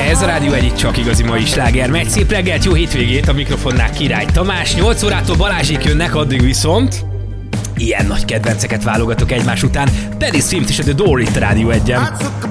Ez a Rádió Egy, csak igazi mai sláger megy. Szép reggelt, jó hétvégét, a mikrofonnál Király Tamás. 8 órától Balázsék jönnek, addig viszont ilyen nagy kedvenceket válogatok egymás után. Dennis Sims is a The Door itt a Rádió Egyen.